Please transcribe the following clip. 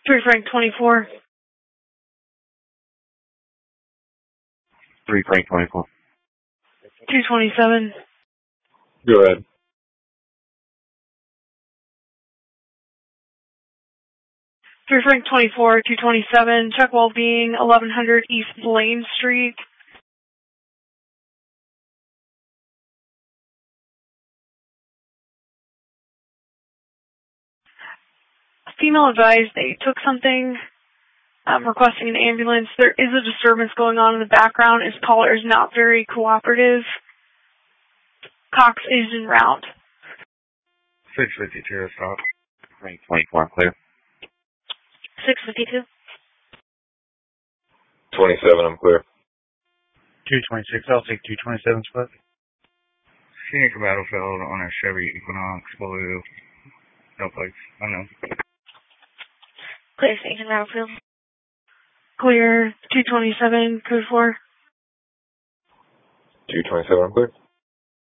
3 Frank 24. 3 Frank 24. 227. Go ahead. 3 Frank 24, 227, check well-being, 1100 East Lane Street. Female advised they took something, requesting an ambulance. There is a disturbance going on in the background. His caller is not very cooperative. Cox is en route. 652, stop. Frank 24, clear. 652. 27, I'm clear. 226, I'll take 227 split. Scenic Battlefield on a Chevy Equinox Blue. No place, unknown. Clear station Battlefield. Clear 227, code 4. 227, I'm clear.